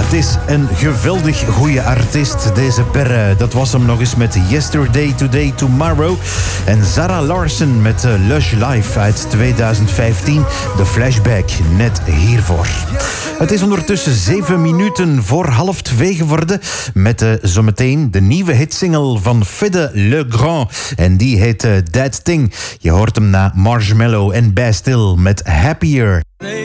Het is een geweldig goede artiest, deze Perre. Dat was hem nog eens met Yesterday, Today, Tomorrow. En Zara Larsson met Lush Life uit 2015. De flashback net hiervoor. Het is ondertussen 7 minuten voor 1:30 geworden. Met zometeen de nieuwe hitsingle van Fedde Le Grand. En die heet That Thing. Je hoort hem na Marshmello en Bastille met Happier.